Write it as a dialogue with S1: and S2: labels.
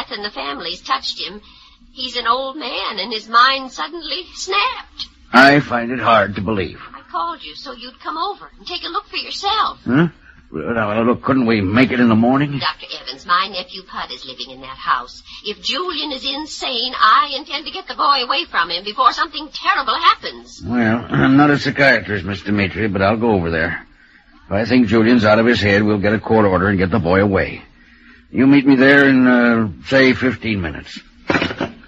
S1: death in the family's touched him. He's an old man, and his mind suddenly snapped.
S2: I find it hard to believe.
S1: I called you so you'd come over and take a look for yourself.
S2: Huh? Well, now, look, couldn't we make it in the morning?
S1: Dr. Evans, my nephew Pud is living in that house. If Julian is insane, I intend to get the boy away from him before something terrible happens.
S2: Well, I'm not a psychiatrist, Miss Dimitri, but I'll go over there. If I think Julian's out of his head, we'll get a court order and get the boy away. You meet me there in, say, 15 minutes.